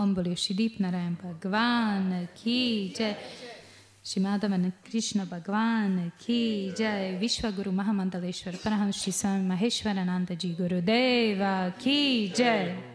Om Bolo Shri Deep Narayan Bhagwan Ki Jai, Shri Madhavan Krishna Bhagwan Ki Jai, Vishwaguru Mahamandaleshwar Parahams Shri Swami Maheshwarananda Ji Gurudeva Ki Jai.